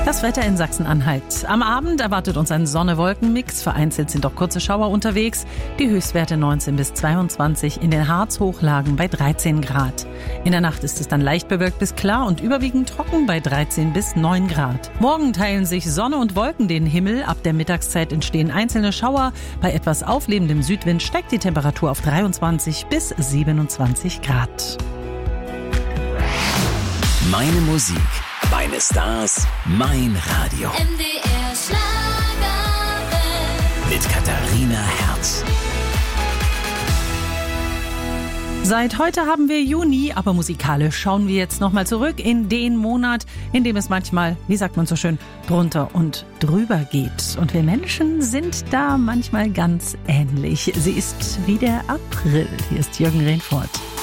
Das Wetter in Sachsen-Anhalt. Am Abend erwartet uns ein Sonne-Wolken-Mix. Vereinzelt sind auch kurze Schauer unterwegs. Die Höchstwerte 19 bis 22, in den Harzhochlagen bei 13 Grad. In der Nacht ist es dann leicht bewölkt bis klar und überwiegend trocken bei 13 bis 9 Grad. Morgen teilen sich Sonne und Wolken den Himmel. Ab der Mittagszeit entstehen einzelne Schauer. Bei etwas auflebendem Südwind steigt die Temperatur auf 23 bis 27 Grad. Meine Musik, meine Stars, mein Radio. MDR Schlagerwelt. Mit Katharina Herz. Seit heute haben wir Juni, aber musikalisch schauen wir jetzt nochmal zurück in den Monat, in dem es manchmal, wie sagt man so schön, drunter und drüber geht. Und wir Menschen sind da manchmal ganz ähnlich. Sie ist wie der April. Hier ist Jürgen Rehfort.